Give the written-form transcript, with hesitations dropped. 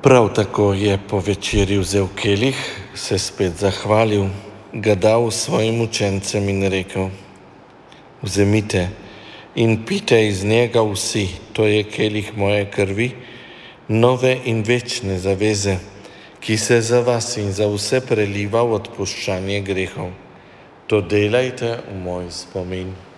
Prav tako je po večerji vzel kelih, se spet zahvalil, ga dal svojim učencem in rekel: Vzemite in pite iz njega vsi, to je kelih moje krvi, nove in večne zaveze, ki se za vas in za vse preliva v odpuščanje grehov. To delajte v moj spomin.